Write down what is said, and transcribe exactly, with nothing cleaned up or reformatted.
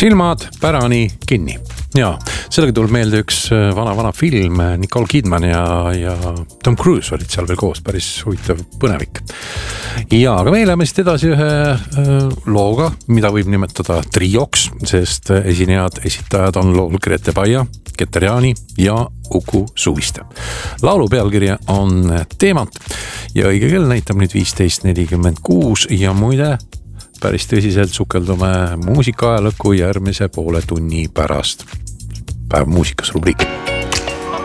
silmad pärani kinni. Ja sellega tuleb meelde üks vana-vana film, Nicole Kidman ja, ja Tom Cruise olid seal veel koos, päris huvitav põnevik. Ja aga me läheme siit edasi ühe looga, mida võib nimetada trioks, sest esinejad, esitajad on lool Grete Baia, Keter Jaani ja Uku Suviste. Laulu pealkirja on Teemat ja õige kell näitab nüüd viisteist nelikümmend kuus ja muide päris tõsiselt sukeldume muusika ajalõku järgmise poole tunni pärast. Päev muusikas rubriik.